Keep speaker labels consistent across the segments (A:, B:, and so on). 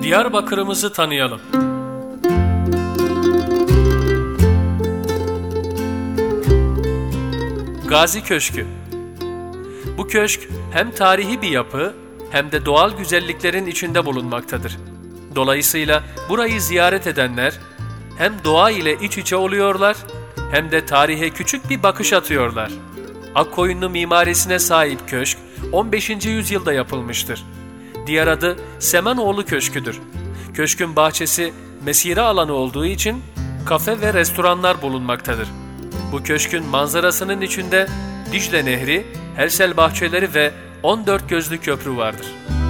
A: Diyarbakır'ımızı tanıyalım. Gazi Köşkü. Bu köşk hem tarihi bir yapı hem de doğal güzelliklerin içinde bulunmaktadır. Dolayısıyla burayı ziyaret edenler hem doğa ile iç içe oluyorlar hem de tarihe küçük bir bakış atıyorlar. Akkoyunlu mimarisine sahip köşk 15. yüzyılda yapılmıştır. Diğer adı Semenoğlu Köşkü'dür. Köşkün bahçesi mesire alanı olduğu için kafe ve restoranlar bulunmaktadır. Bu köşkün manzarasının içinde Dicle Nehri, Hersel bahçeleri ve 14 gözlü köprü vardır.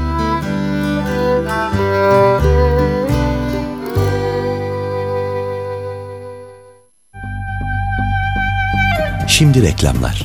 B: Şimdi reklamlar.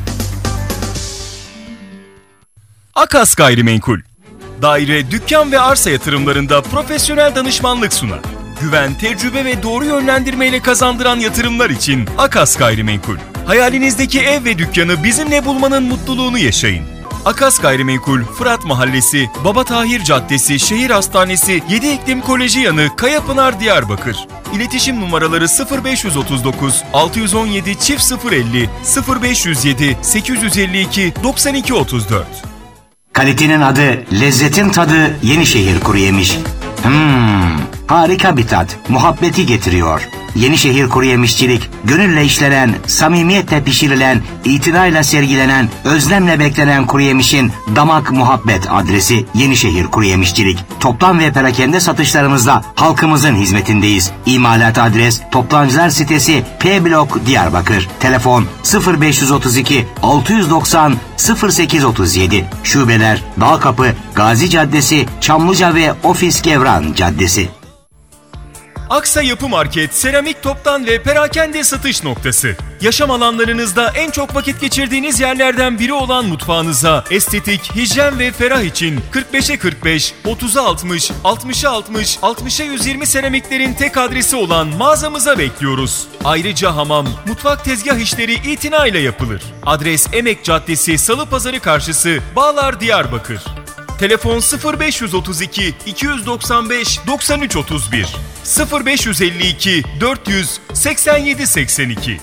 C: Akas Gayrimenkul. Daire, dükkan ve arsa yatırımlarında profesyonel danışmanlık sunar. Güven, tecrübe ve doğru yönlendirmeyle kazandıran yatırımlar için Akas Gayrimenkul. Hayalinizdeki ev ve dükkanı bizimle bulmanın mutluluğunu yaşayın. Akas Gayrimenkul, Fırat Mahallesi, Baba Tahir Caddesi, Şehir Hastanesi, 7 Eklim Koleji yanı, Kayapınar, Diyarbakır. İletişim numaraları 0539 617 050 0507 852 92 34.
D: Kalitenin adı, lezzetin tadı Yenişehir Kuruyemiş. Harika bir tat, muhabbeti getiriyor. Yenişehir Kuruyemişçilik, gönülle işlenen, samimiyetle pişirilen, itinayla sergilenen, özlemle beklenen kuruyemişin damak muhabbet adresi Yenişehir Kuruyemişçilik. Toplam ve perakende satışlarımızla halkımızın hizmetindeyiz. İmalat adres Toptancılar sitesi P Blok Diyarbakır. Telefon 0532 690 0837. Şubeler Dağkapı, Gazi Caddesi, Çamlıca ve Ofis Gevran Caddesi.
C: Aksa Yapı Market, seramik toptan ve perakende satış noktası. Yaşam alanlarınızda en çok vakit geçirdiğiniz yerlerden biri olan mutfağınıza estetik, hijyen ve ferah için 45'e 45, 30'a 60, 60'a 60, 60'a 120 seramiklerin tek adresi olan mağazamıza bekliyoruz. Ayrıca hamam, mutfak tezgah işleri itinayla yapılır. Adres Emek Caddesi, Salıpazarı karşısı, Bağlar, Diyarbakır. Telefon 0532 295 93 31 0552 400 87 82.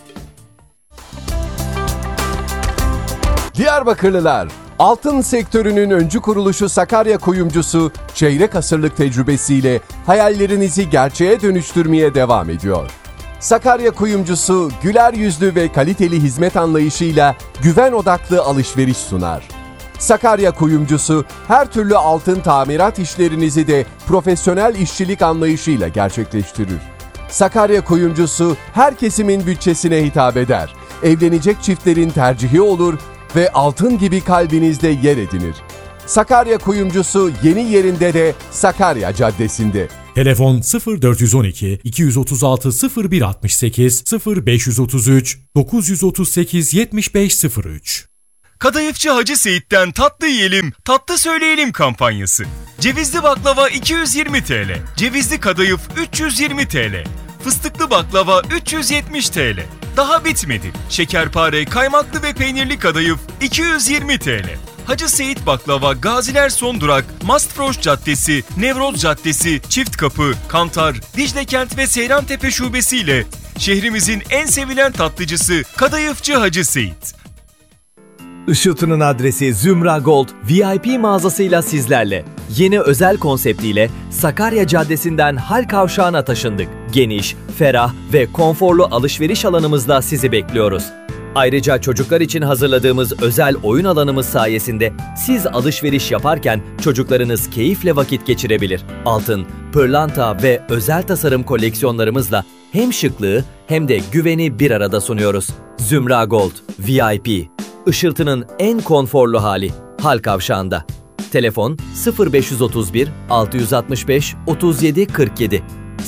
E: Diyarbakırlılar, altın sektörünün öncü kuruluşu Sakarya Kuyumcusu, çeyrek asırlık tecrübesiyle hayallerinizi gerçeğe dönüştürmeye devam ediyor. Sakarya Kuyumcusu, güler yüzlü ve kaliteli hizmet anlayışıyla güven odaklı alışveriş sunar. Sakarya Kuyumcusu, her türlü altın tamirat işlerinizi de profesyonel işçilik anlayışıyla gerçekleştirir. Sakarya Kuyumcusu, her kesimin bütçesine hitap eder. Evlenecek çiftlerin tercihi olur ve altın gibi kalbinizde yer edinir. Sakarya Kuyumcusu yeni yerinde de Sakarya Caddesi'nde.
F: Telefon 0412 236 0168 0533 938 7503.
C: Kadayıfçı Hacı Seyit'ten tatlı yiyelim, tatlı söyleyelim kampanyası. Cevizli baklava 220 TL, cevizli kadayıf 320 TL, fıstıklı baklava 370 TL. Daha bitmedi. Şekerpare, kaymaklı ve peynirli kadayıf 220 TL. Hacı Seyit Baklava, Gaziler Son Durak, Mastfroş Caddesi, Nevroz Caddesi, Çiftkapı, Kantar, Diclekent ve Seyrantepe şubesiyle şehrimizin en sevilen tatlıcısı Kadayıfçı Hacı Seyit.
G: Işıltı'nın adresi Zümra Gold VIP mağazasıyla sizlerle. Yeni özel konseptiyle Sakarya Caddesi'nden Hal Kavşağı'na taşındık. Geniş, ferah ve konforlu alışveriş alanımızla sizi bekliyoruz. Ayrıca çocuklar için hazırladığımız özel oyun alanımız sayesinde siz alışveriş yaparken çocuklarınız keyifle vakit geçirebilir. Altın, pırlanta ve özel tasarım koleksiyonlarımızla hem şıklığı hem de güveni bir arada sunuyoruz. Zümra Gold VIP. Işıltı'nın en konforlu hali Hal Kavşağı'nda. Telefon 0531 665 37 47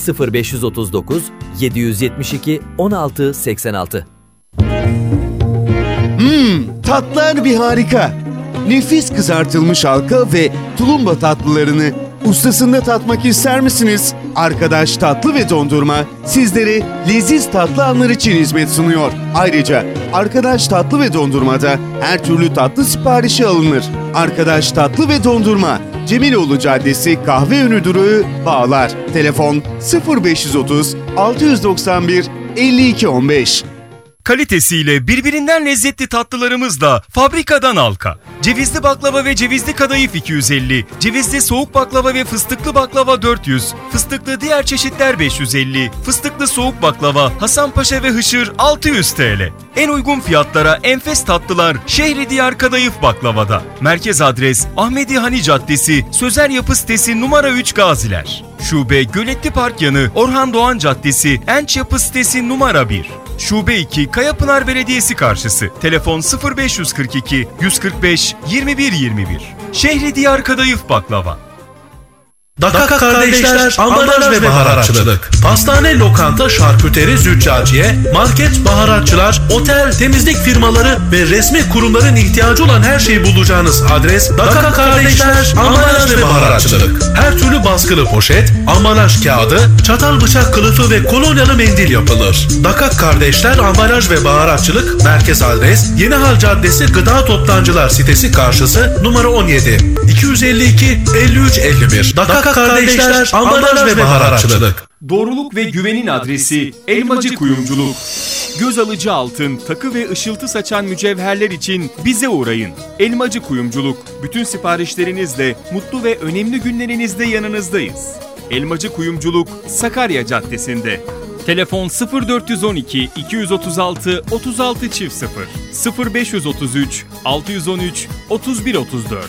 G: 0539 772 16 86.
H: Tatlar bir harika. Nefis kızartılmış halka ve tulumba tatlılarını ustasında tatmak ister misiniz? Arkadaş Tatlı ve Dondurma sizlere leziz tatlı anlar için hizmet sunuyor. Ayrıca Arkadaş Tatlı ve Dondurma'da her türlü tatlı siparişi alınır. Arkadaş Tatlı ve Dondurma Cemiloğlu Caddesi Kahveönü Durağı Bağlar. Telefon 0530 691 5215.
C: Kalitesiyle birbirinden lezzetli tatlılarımızla fabrikadan halka. Cevizli baklava ve cevizli kadayıf 250, cevizli soğuk baklava ve fıstıklı baklava 400, fıstıklı diğer çeşitler 550, fıstıklı soğuk baklava, Hasanpaşa ve Hışır 600 TL. En uygun fiyatlara enfes tatlılar Şehridiyar Kadayıf Baklava'da. Merkez adres Ahmedi Hani Caddesi, Sözel Yapı Sitesi numara 3 Gaziler. Şube Göletli Park yanı Orhan Doğan Caddesi, Enç Yapı Sitesi numara 1. Şube 2 Kayapınar Belediyesi karşısı. Telefon 0542 145 2121. Şehridiyar Kadayıf Baklava.
B: Daka Kardeşler Ambalaj ve Baharatçılık. Pastane, lokanta, şarküteri, züccaciye, market, baharatçılar, otel, temizlik firmaları ve resmi kurumların ihtiyacı olan her şeyi bulacağınız adres Daka Kardeşler Ambalaj ve Baharatçılık. Her türlü baskılı poşet, ambalaj kağıdı, çatal bıçak kılıfı ve kolonyalı mendil yapılır. Daka Kardeşler Ambalaj ve Baharatçılık merkez adres Yenihal Caddesi Gıda Toptancılar Sitesi karşısı numara 17 252 53 51. Daka Kardeşler Ambalaj ve Baharatçılık.
C: Doğruluk ve güvenin adresi Elmacı Kuyumculuk. Göz alıcı altın, takı ve ışıltı saçan mücevherler için bize uğrayın. Elmacı Kuyumculuk, bütün siparişlerinizle mutlu ve önemli günlerinizde yanınızdayız. Elmacı Kuyumculuk, Sakarya Caddesi'nde. Telefon 0412 236 36 00 0533 613 3134.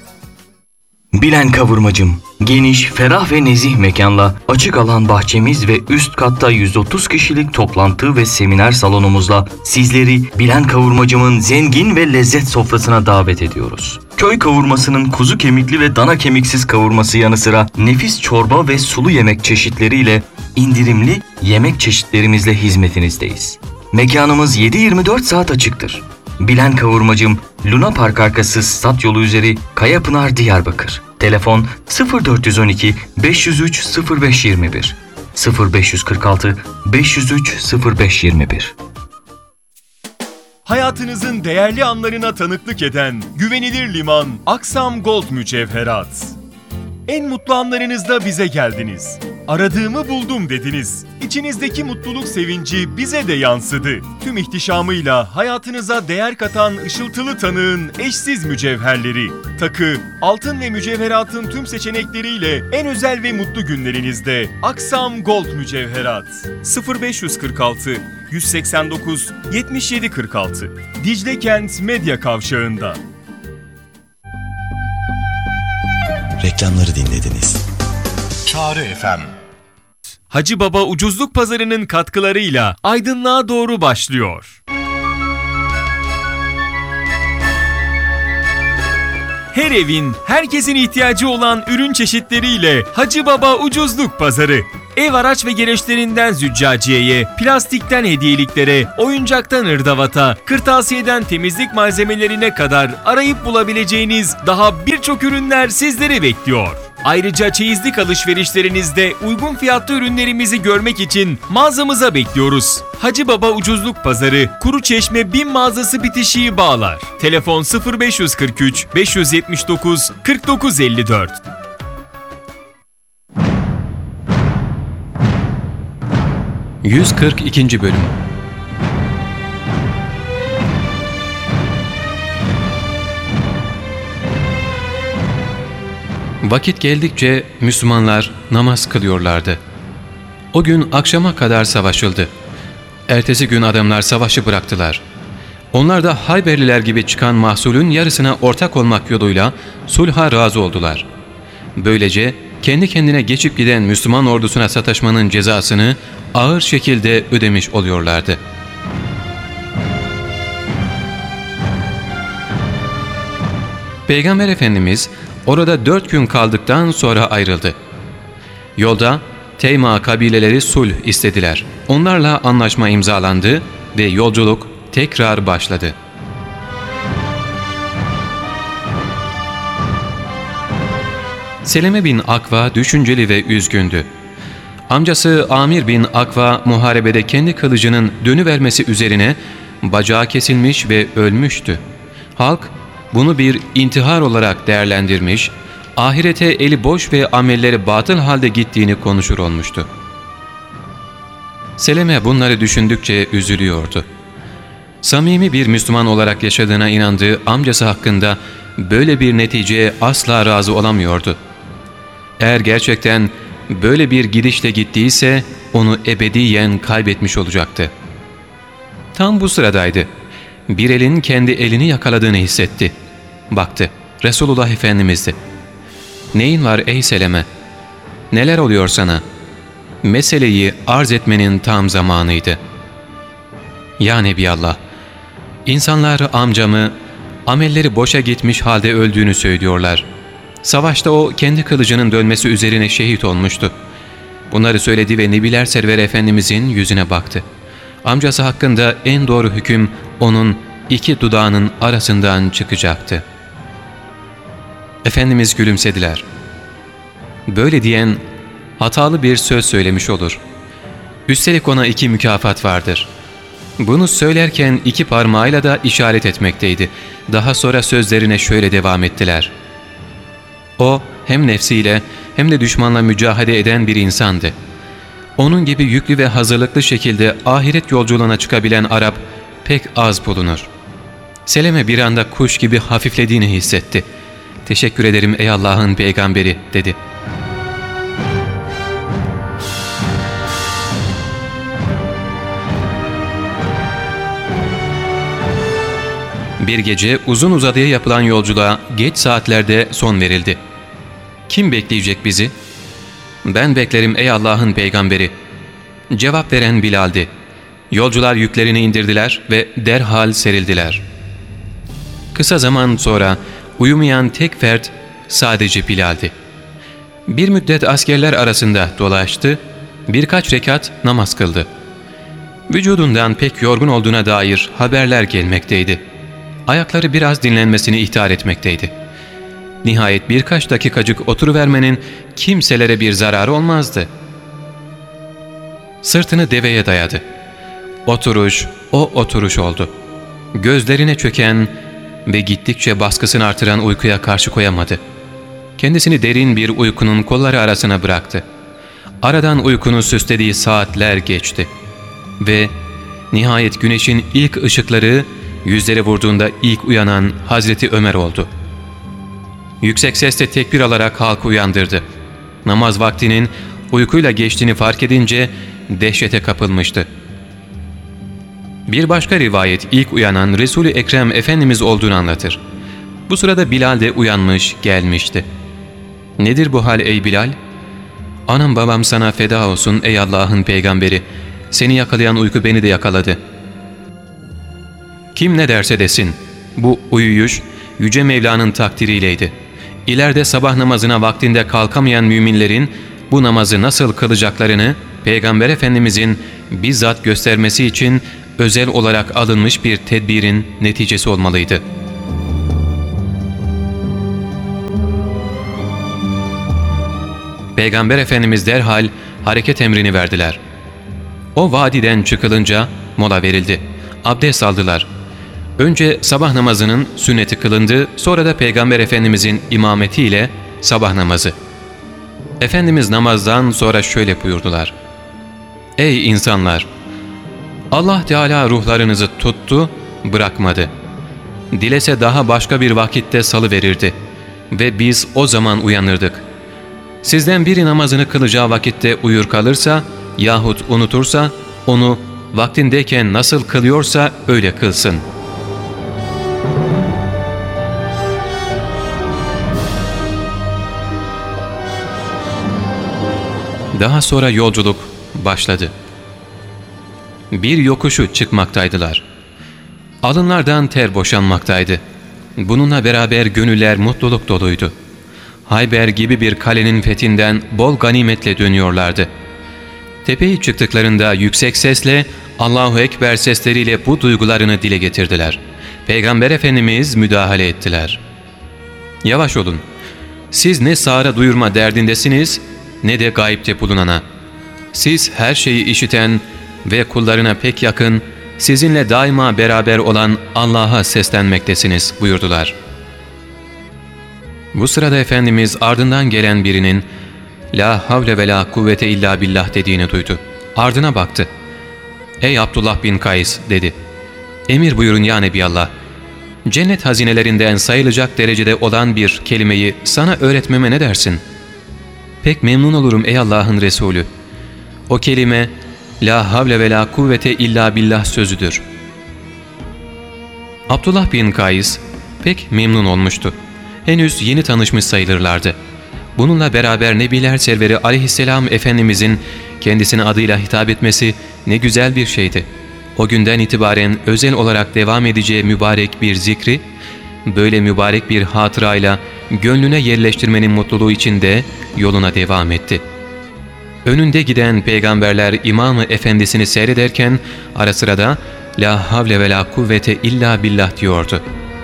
I: Bilen Kavurmacım, geniş, ferah ve nezih mekanla açık alan bahçemiz ve üst katta 130 kişilik toplantı ve seminer salonumuzla sizleri Bilen Kavurmacım'ın zengin ve lezzet sofrasına davet ediyoruz. Köy kavurmasının kuzu kemikli ve dana kemiksiz kavurması yanı sıra nefis çorba ve sulu yemek çeşitleriyle indirimli yemek çeşitlerimizle hizmetinizdeyiz. Mekanımız 7/24 saat açıktır. Bilen Kavurmacım, Luna Park arkası Stat Yolu üzeri Kayapınar, Diyarbakır. Telefon 0412 503 0521 0546 503 0521.
C: Hayatınızın değerli anlarına tanıklık eden güvenilir liman Aksam Gold Mücevherat. En mutlu anlarınızda bize geldiniz. Aradığımı buldum dediniz. İçinizdeki mutluluk sevinci bize de yansıdı. Tüm ihtişamıyla hayatınıza değer katan ışıltılı tanığın eşsiz mücevherleri. Takı, altın ve mücevheratın tüm seçenekleriyle en özel ve mutlu günlerinizde Aksam Gold Mücevherat. 0546 189 7746 Dicle Kent Medya Kavşağı'nda.
J: Reklamları dinlediniz.
C: Çağrı FM. Hacı Baba Ucuzluk Pazarı'nın katkılarıyla aydınlığa doğru başlıyor. Her evin, herkesin ihtiyacı olan ürün çeşitleriyle Hacı Baba Ucuzluk Pazarı. Ev araç ve gereçlerinden züccaciyeye, plastikten hediyeliklere, oyuncaktan ırdavata, kırtasiyeden temizlik malzemelerine kadar arayıp bulabileceğiniz daha birçok ürünler sizleri bekliyor. Ayrıca çeyizlik alışverişlerinizde uygun fiyatlı ürünlerimizi görmek için mağazamıza bekliyoruz. Hacı Baba Ucuzluk Pazarı, Kuruçeşme BİM mağazası bitişiği Bağlar. Telefon 0543 579 4954.
K: ...142. Bölüm. Vakit geldikçe Müslümanlar namaz kılıyorlardı. O gün akşama kadar savaşıldı. Ertesi gün adamlar savaşı bıraktılar. Onlar da Hayberliler gibi çıkan mahsulün yarısına ortak olmak yoluyla sulha razı oldular. Böylece kendi kendine geçip giden Müslüman ordusuna sataşmanın cezasını ağır şekilde ödemiş oluyorlardı. Peygamber Efendimiz orada 4 gün kaldıktan sonra ayrıldı. Yolda Teyma kabileleri sulh istediler. Onlarla anlaşma imzalandı ve yolculuk tekrar başladı. Seleme bin Akva düşünceli ve üzgündü. Amcası Amir bin Akva muharebede kendi kılıcının dönüvermesi üzerine bacağı kesilmiş ve ölmüştü. Halk bunu bir intihar olarak değerlendirmiş, ahirete eli boş ve amelleri batıl halde gittiğini konuşur olmuştu. Seleme bunları düşündükçe üzülüyordu. Samimi bir Müslüman olarak yaşadığına inandığı amcası hakkında böyle bir neticeye asla razı olamıyordu. Eğer gerçekten böyle bir gidişle gittiyse onu ebediyen kaybetmiş olacaktı. Tam bu sıradaydı. Bir elin kendi elini yakaladığını hissetti. Baktı. Resulullah Efendimiz'di. "Neyin var ey Seleme? Neler oluyor sana?" Meseleyi arz etmenin tam zamanıydı. "Ya Nebiallah, insanlar amcamı amelleri boşa gitmiş halde öldüğünü söylüyorlar. Savaşta o kendi kılıcının dönmesi üzerine şehit olmuştu." Bunları söyledi ve Nebiler Server Efendimizin yüzüne baktı. Amcası hakkında en doğru hüküm onun iki dudağının arasından çıkacaktı. Efendimiz gülümsediler. Böyle diyen hatalı bir söz söylemiş olur. Üstelik ona 2 mükafat vardır. Bunu söylerken 2 parmağıyla da işaret etmekteydi. Daha sonra sözlerine şöyle devam ettiler. O hem nefsiyle hem de düşmanla mücadele eden bir insandı. Onun gibi yüklü ve hazırlıklı şekilde ahiret yolculuğuna çıkabilen Arap pek az bulunur. Seleme bir anda kuş gibi hafiflediğini hissetti. "Teşekkür ederim ey Allah'ın peygamberi," dedi. Bir gece uzun uzadıya yapılan yolculuğa geç saatlerde son verildi. "Kim bekleyecek bizi?" "Ben beklerim ey Allah'ın peygamberi." Cevap veren Bilal'di. Yolcular yüklerini indirdiler ve derhal serildiler. Kısa zaman sonra uyumayan tek fert sadece Bilal'di. Bir müddet askerler arasında dolaştı, birkaç rekat namaz kıldı. Vücudundan pek yorgun olduğuna dair haberler gelmekteydi. Ayakları biraz dinlenmesini ihtar etmekteydi. Nihayet birkaç dakikacık oturuvermenin kimselere bir zararı olmazdı. Sırtını deveye dayadı. Oturuş, o oturuş oldu. Gözlerine çöken ve gittikçe baskısını artıran uykuya karşı koyamadı. Kendisini derin bir uykunun kolları arasına bıraktı. Aradan uykunun süslediği saatler geçti. Ve nihayet güneşin ilk ışıkları yüzlere vurduğunda ilk uyanan Hazreti Ömer oldu. Yüksek sesle tekbir alarak halkı uyandırdı. Namaz vaktinin uykuyla geçtiğini fark edince dehşete kapılmıştı. Bir başka rivayet ilk uyanan Resul-i Ekrem Efendimiz olduğunu anlatır. Bu sırada Bilal de uyanmış gelmişti. "Nedir bu hal ey Bilal?" "Anam babam sana feda olsun ey Allah'ın peygamberi. Seni yakalayan uyku beni de yakaladı." Kim ne derse desin, bu uyuyuş Yüce Mevla'nın takdiriyleydi. İleride sabah namazına vaktinde kalkamayan müminlerin bu namazı nasıl kılacaklarını Peygamber Efendimizin bizzat göstermesi için özel olarak alınmış bir tedbirin neticesi olmalıydı. Peygamber Efendimiz derhal hareket emrini verdiler. O vadiden çıkılınca mola verildi. Abdest aldılar. Önce sabah namazının sünneti kılındı, sonra da Peygamber Efendimizin imametiyle sabah namazı. Efendimiz namazdan sonra şöyle buyurdular. "Ey insanlar! Allah Teala ruhlarınızı tuttu, bırakmadı. Dilese daha başka bir vakitte salıverirdi ve biz o zaman uyanırdık. Sizden biri namazını kılacağı vakitte uyur kalırsa yahut unutursa onu vaktindeyken nasıl kılıyorsa öyle kılsın." Daha sonra yolculuk başladı. Bir yokuşu çıkmaktaydılar. Alınlardan ter boşanmaktaydı. Bununla beraber gönüller mutluluk doluydu. Hayber gibi bir kalenin fethinden bol ganimetle dönüyorlardı. Tepeye çıktıklarında yüksek sesle Allahu Ekber sesleriyle bu duygularını dile getirdiler. Peygamber Efendimiz müdahale ettiler. "Yavaş olun. Siz ne sağıra duyurma derdindesiniz ne de gayipte bulunana. Siz her şeyi işiten ve kullarına pek yakın, sizinle daima beraber olan Allah'a seslenmektesiniz," buyurdular. Bu sırada Efendimiz ardından gelen birinin "La havle ve la kuvvete illa billah" dediğini duydu. Ardına baktı. "Ey Abdullah bin Kays" dedi. "Emir buyurun ya Nebiyallah. Cennet hazinelerinden sayılacak derecede olan bir kelimeyi sana öğretmeme ne dersin?" "Pek memnun olurum ey Allah'ın Resulü. O kelime la havle ve la kuvvete illa billah sözüdür." Abdullah bin Kays pek memnun olmuştu. Henüz yeni tanışmış sayılırlardı. Bununla beraber Nebiler Serveri aleyhisselam Efendimizin kendisine adıyla hitap etmesi ne güzel bir şeydi. O günden itibaren özel olarak devam edeceği mübarek bir zikri, böyle mübarek bir hatırayla gönlüne yerleştirmenin mutluluğu içinde yoluna devam etti. Önünde giden peygamberler İmam-ı Efendisini seyrederken ara sıra da "La havle ve la kuvvete illa billah" diyordu.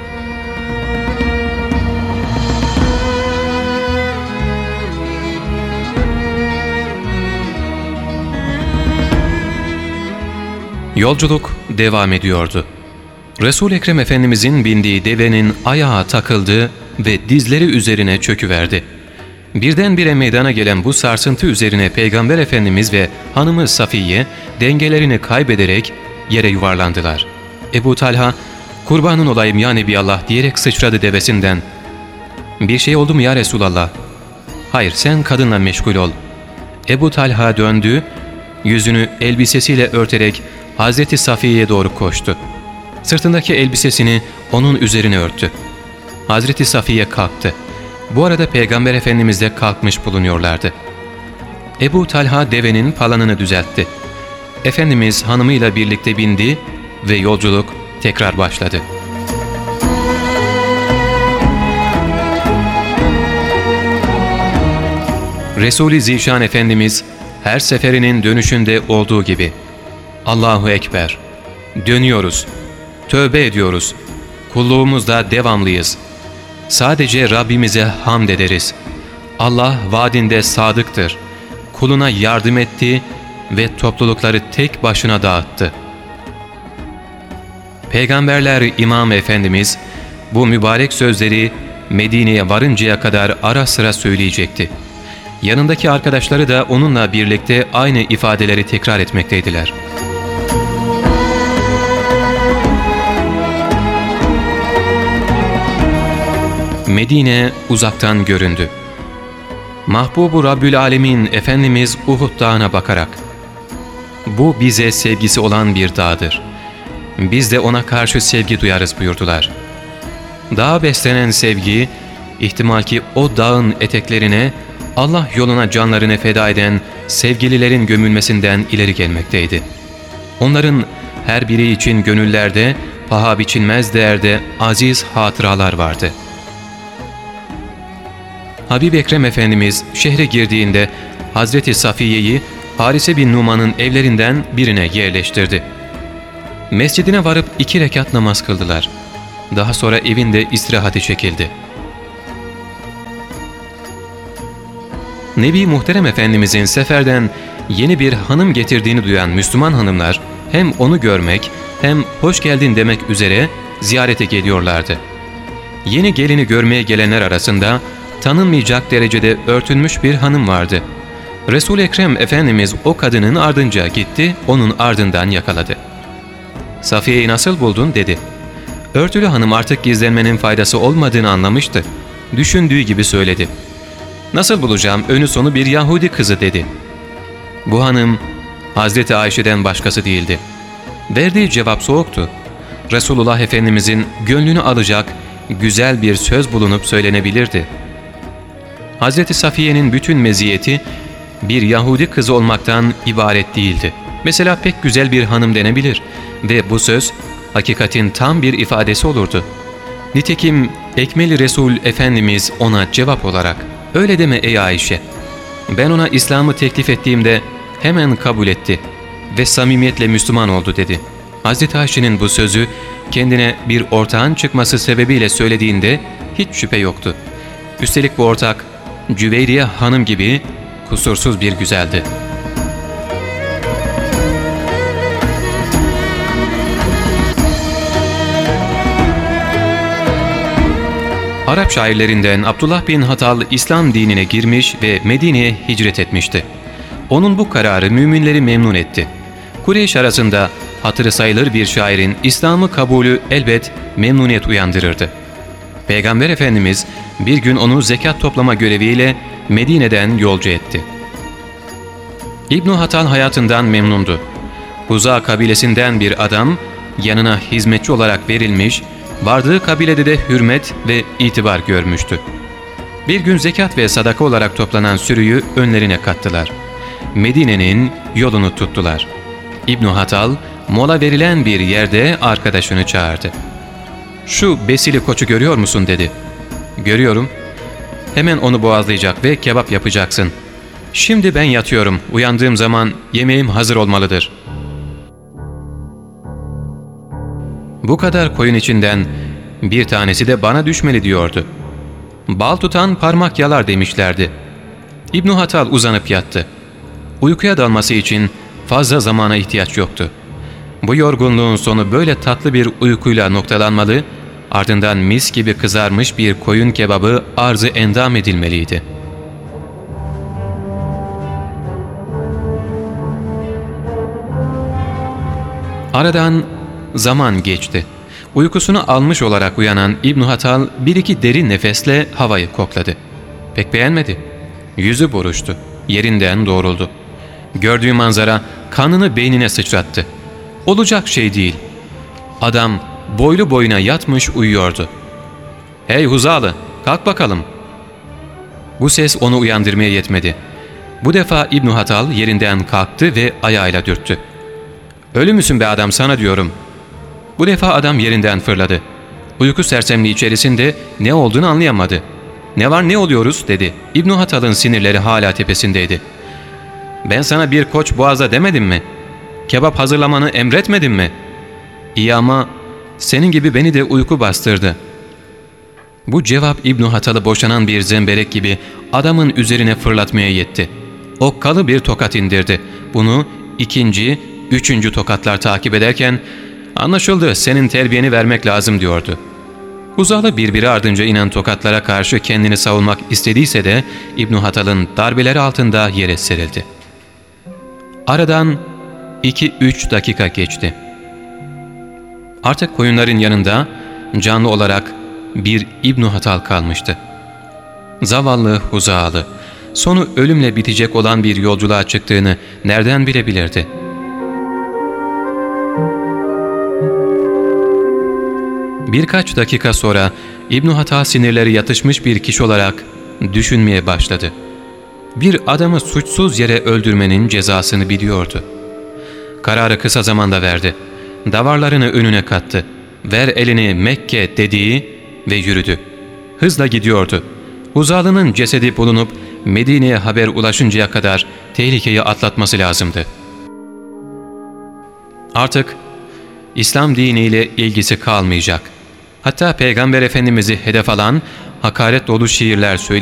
K: Yolculuk devam ediyordu. Resul-i Ekrem Efendimizin bindiği devenin ayağı takıldı ve dizleri üzerine çöküverdi. Birdenbire meydana gelen bu sarsıntı üzerine Peygamber Efendimiz ve hanımı Safiye dengelerini kaybederek yere yuvarlandılar. Ebu Talha, "Kurbanın olayım ya Nebiyallah" diyerek sıçradı devesinden. "Bir şey oldu mu ya Resulallah?" "Hayır, sen kadınla meşgul ol." Ebu Talha döndü, yüzünü elbisesiyle örterek Hazreti Safiye'ye doğru koştu. Sırtındaki elbisesini onun üzerine örttü. Hazreti Safiye kalktı. Bu arada Peygamber Efendimiz de kalkmış bulunuyorlardı. Ebu Talha devenin palanını düzeltti. Efendimiz hanımıyla birlikte bindi ve yolculuk tekrar başladı. Resul-i Zişan Efendimiz her seferinin dönüşünde olduğu gibi "Allahu Ekber, dönüyoruz, tövbe ediyoruz, kulluğumuzda devamlıyız. Sadece Rabbimize hamd ederiz. Allah vaadinde sadıktır. Kuluna yardım etti ve toplulukları tek başına dağıttı." Peygamberler İmam Efendimiz bu mübarek sözleri Medine'ye varıncaya kadar ara sıra söyleyecekti. Yanındaki arkadaşları da onunla birlikte aynı ifadeleri tekrar etmekteydiler. Medine uzaktan göründü. Mahbub-u Rabbül Alemin Efendimiz Uhud Dağı'na bakarak "Bu bize sevgisi olan bir dağdır. Biz de ona karşı sevgi duyarız" buyurdular. Dağa beslenen sevgi, ihtimal ki o dağın eteklerine Allah yoluna canlarını feda eden sevgililerin gömülmesinden ileri gelmekteydi. Onların her biri için gönüllerde paha biçilmez değerde aziz hatıralar vardı. Habib Ekrem Efendimiz şehre girdiğinde Hazreti Safiye'yi Harise bin Numan'ın evlerinden birine yerleştirdi. Mescidine varıp 2 rekat namaz kıldılar. Daha sonra evinde istirahate çekildi. Nebi Muhterem Efendimizin seferden yeni bir hanım getirdiğini duyan Müslüman hanımlar hem onu görmek hem hoş geldin demek üzere ziyarete geliyorlardı. Yeni gelini görmeye gelenler arasında tanınmayacak derecede örtünmüş bir hanım vardı. Resul-i Ekrem Efendimiz o kadının ardınca gitti, onun ardından yakaladı. "Safiye'yi nasıl buldun?" dedi. Örtülü hanım artık gizlenmenin faydası olmadığını anlamıştı. Düşündüğü gibi söyledi. "Nasıl bulacağım, önü sonu bir Yahudi kızı" dedi. Bu hanım Hazreti Ayşe'den başkası değildi. Verdiği cevap soğuktu. Resulullah Efendimizin gönlünü alacak güzel bir söz bulunup söylenebilirdi. Hazreti Safiye'nin bütün meziyeti bir Yahudi kızı olmaktan ibaret değildi. Mesela pek güzel bir hanım denebilir ve bu söz hakikatin tam bir ifadesi olurdu. Nitekim Ekmel-i Resul Efendimiz ona cevap olarak "Öyle deme ey Ayşe. Ben ona İslam'ı teklif ettiğimde hemen kabul etti ve samimiyetle Müslüman oldu" dedi. Hazreti Ayşe'nin bu sözü kendine bir ortağın çıkması sebebiyle söylediğinde hiç şüphe yoktu. Üstelik bu ortak Cüveyriye hanım gibi kusursuz bir güzeldi. Arap şairlerinden Abdullah bin Hatal İslam dinine girmiş ve Medine'ye hicret etmişti. Onun bu kararı müminleri memnun etti. Kureyş arasında hatırı sayılır bir şairin İslam'ı kabulü elbet memnuniyet uyandırırdı. Peygamber Efendimiz bir gün onu zekat toplama göreviyle Medine'den yolcu etti. İbn Hatal hayatından memnundu. Huza kabilesinden bir adam yanına hizmetçi olarak verilmiş, vardığı kabilede de hürmet ve itibar görmüştü. Bir gün zekat ve sadaka olarak toplanan sürüyü önlerine kattılar. Medine'nin yolunu tuttular. İbn Hatal mola verilen bir yerde arkadaşını çağırdı. "Şu besili koçu görüyor musun?" dedi. "Görüyorum." "Hemen onu boğazlayacak ve kebap yapacaksın. Şimdi ben yatıyorum. Uyandığım zaman yemeğim hazır olmalıdır." Bu kadar koyun içinden bir tanesi de bana düşmeli diyordu. Bal tutan parmak yalar demişlerdi. İbn Hatal uzanıp yattı. Uykuya dalması için fazla zamana ihtiyaç yoktu. Bu yorgunluğun sonu böyle tatlı bir uykuyla noktalanmalı, ardından mis gibi kızarmış bir koyun kebabı arz-ı endam edilmeliydi. Aradan zaman geçti. Uykusunu almış olarak uyanan İbn Hatal bir iki derin nefesle havayı kokladı. Pek beğenmedi. Yüzü buruştu. Yerinden doğruldu. Gördüğü manzara kanını beynine sıçrattı. Olacak şey değil. Adam boylu boyuna yatmış uyuyordu. "Hey Huzalı, kalk bakalım." Bu ses onu uyandırmaya yetmedi. Bu defa İbn Hatal yerinden kalktı ve ayağıyla dürttü. "Ölü müsün be adam, sana diyorum." Bu defa adam yerinden fırladı. Uyku sersemliği içerisinde ne olduğunu anlayamadı. "Ne var, ne oluyoruz?" dedi. İbn Hatal'ın sinirleri hala tepesindeydi. "Ben sana bir koç boğaza demedim mi? Kebap hazırlamanı emretmedim mi?" "İyi ama senin gibi beni de uyku bastırdı." Bu cevap İbn Hatal'ı boşanan bir zemberek gibi adamın üzerine fırlatmaya yetti. Okkalı bir tokat indirdi. Bunu ikinci, üçüncü tokatlar takip ederken "Anlaşıldı, senin terbiyeni vermek lazım." diyordu. Huzalı birbiri ardınca inen tokatlara karşı kendini savunmak istediyse de İbn Hatal'ın darbeleri altında yere serildi. Aradan 2-3 dakika geçti. Artık koyunların yanında canlı olarak bir İbn Hatal kalmıştı. Zavallı Huzalı, sonu ölümle bitecek olan bir yolculuğa çıktığını nereden bilebilirdi? Birkaç dakika sonra İbn Hatal sinirleri yatışmış bir kişi olarak düşünmeye başladı. Bir adamı suçsuz yere öldürmenin cezasını biliyordu. Kararı kısa zamanda verdi. Davarlarını önüne kattı. "Ver elini Mekke" dediği ve yürüdü. Hızla gidiyordu. Huzalı'nın cesedi bulunup Medine'ye haber ulaşıncaya kadar tehlikeyi atlatması lazımdı. Artık İslam diniyle ilgisi kalmayacak. Hatta Peygamber Efendimiz'i hedef alan hakaret dolu şiirler söyleyecek.